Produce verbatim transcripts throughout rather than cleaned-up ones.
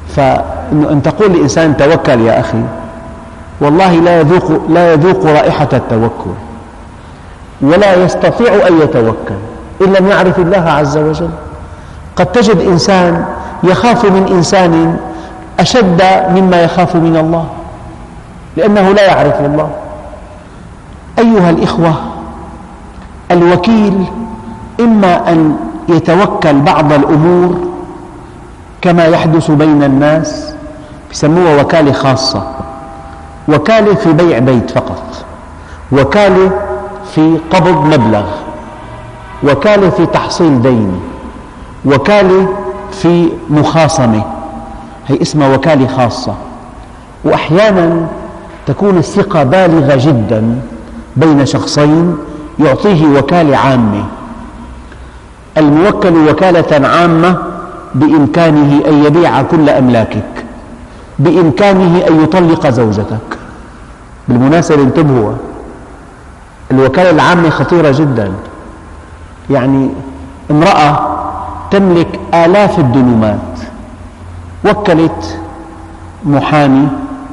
فأن تقول لإنسان توكل يا أخي، والله لا يذوق, لا يذوق رائحة التوكل ولا يستطيع أن يتوكل إن لم يعرف الله عز وجل. قد تجد إنسان يخاف من إنسان أشد مما يخاف من الله لأنه لا يعرف الله. أيها الإخوة، الوكيل إما أن يتوكل بعض الأمور كما يحدث بين الناس، يسموها وكالة خاصة، وكالة في بيع بيت فقط، وكالة في قبض مبلغ، وكالة في تحصيل دين، وكالة في مخاصمة، هي اسمها وكالة خاصة. وأحيانا تكون الثقة بالغة جدا بين شخصين يعطيه وكالة عامة. الموكل وكالة عامة بإمكانه أن يبيع كل أملاكك، بإمكانه أن يطلق زوجتك. بالمناسبة انتبهوا، الوكالة العامة خطيرة جدا. يعني امرأة تملك آلاف الدنومات وكلت محامي،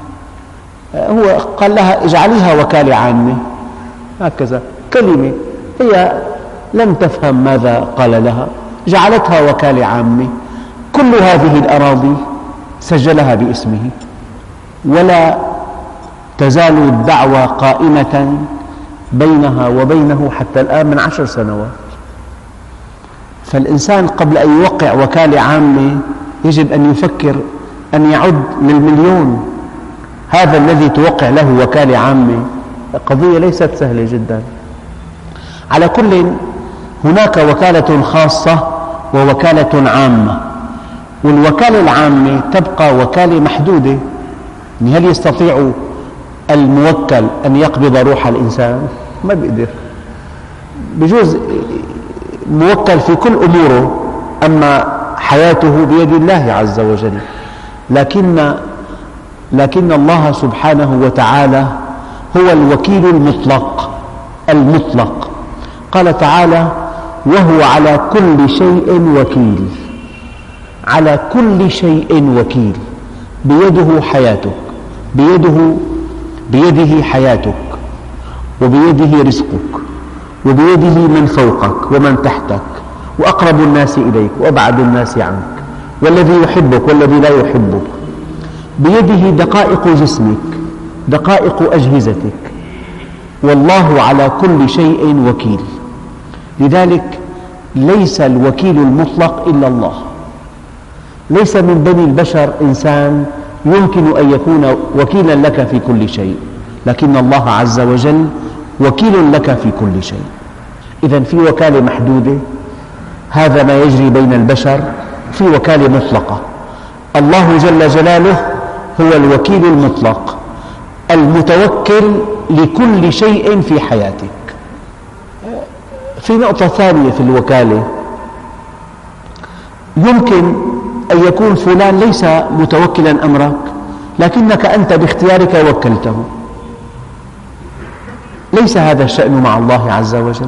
هو قال لها اجعليها وكالة عامة، هكذا كلمة هي لم تفهم ماذا قال لها، جعلتها وكالة عامة. كل هذه الأراضي سجلها باسمه، ولا تزال الدعوى قائمة بينها وبينه حتى الآن من عشر سنوات. فالإنسان قبل أن يوقع وكالة عامة يجب أن يفكر أن يعد للمليون. هذا الذي توقع له وكالة عامة قضية ليست سهلة جدا. على كل، هناك وكالة خاصة ووكالة عامة، والوكالة العامة تبقى وكالة محدودة. هل يستطيع الموكل أن يقبض روح الإنسان؟ ما بيقدر. بجوز موكل في كل أموره، أما حياته بيد الله عز وجل. لكن لكن الله سبحانه وتعالى هو الوكيل المطلق المطلق. قال تعالى: وهو على كل شيء وكيل. على كل شيء وكيل، بيده حياتك، بيده بيده حياتك، وبيده رزقك، وبيده من فوقك ومن تحتك، وأقرب الناس إليك وأبعد الناس عنك، والذي يحبك والذي لا يحبك، بيده دقائق جسمك، دقائق أجهزتك، والله على كل شيء وكيل. لذلك ليس الوكيل المطلق إلا الله. ليس من بني البشر إنسان يمكن أن يكون وكيلا لك في كل شيء، لكن الله عز وجل وكيل لك في كل شيء. إذن في وكالة محدودة، هذا ما يجري بين البشر. في وكالة مطلقة، الله جل جلاله هو الوكيل المطلق المتوكل لكل شيء في حياتك. في نقطة ثانية في الوكالة، يمكن أن يكون فلان ليس متوكلا أمرك، لكنك أنت باختيارك وكلته. ليس هذا الشأن مع الله عز وجل.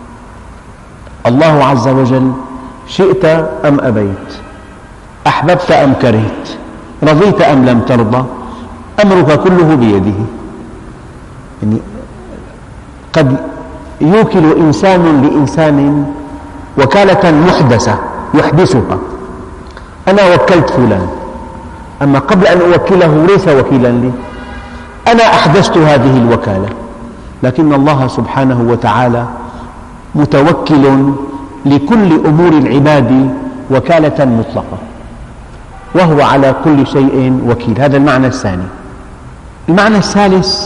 الله عز وجل شئت أم أبيت، أحببت أم كرهت، رضيت أم لم ترضى، أمرك كله بيده. يعني قد يوكل إنسان لإنسان وكالة محدثة يحدثها. أنا وكلت فلان، أما قبل أن أوكله ليس وكيلا لي، أنا أحدثت هذه الوكالة. لكن الله سبحانه وتعالى متوكل لكل أمور العباد وكالة مطلقة، وهو على كل شيء وكيل. هذا المعنى الثاني. المعنى الثالث،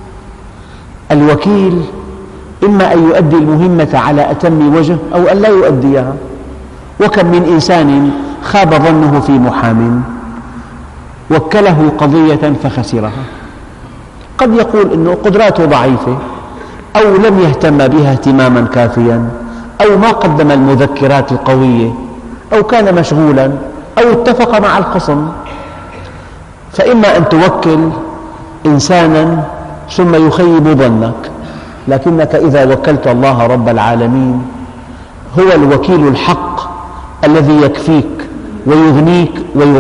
الوكيل إما أن يؤدي المهمة على أتم وجه أو أن لا يؤديها. وكم من إنسان خاب ظنه في محام وكله قضية فخسرها. قد يقول إنه قدراته ضعيفة، أو لم يهتم بها اهتماما كافيا، أو ما قدم المذكرات القوية، أو كان مشغولا، أو اتفق مع الخصم. فإما أن توكل إنسانا ثم يخيب ظنك، لكنك إذا وكلت الله رب العالمين هو الوكيل الحق الذي يكفيك ويغنيك ويغنيك.